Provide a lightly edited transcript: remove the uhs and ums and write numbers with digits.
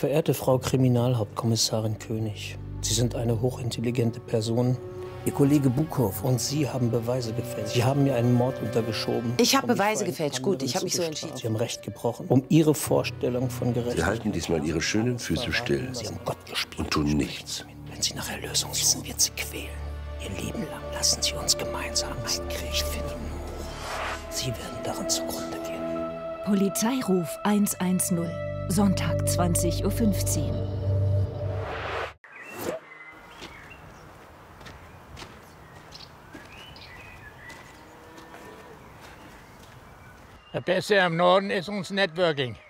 Verehrte Frau Kriminalhauptkommissarin König, Sie sind eine hochintelligente Person. Ihr Kollege Bukow und Sie haben Beweise gefälscht. Sie haben mir einen Mord untergeschoben. Ich habe Beweise gefälscht. Gut, ich habe mich so entschieden. Sie haben Recht gebrochen, um Ihre Vorstellung von Gerechtigkeit. Sie halten diesmal Ihre schönen Füße still. Sie haben Gott gespielt und tun nichts. Wenn Sie nach Erlösung suchen, wird Sie quälen. Ihr Leben lang lassen Sie uns gemeinsam ein Gericht finden. Sie werden daran zugrunde gehen. Polizeiruf 110. Sonntag 20:15 Uhr. Das Beste am Norden ist uns Networking.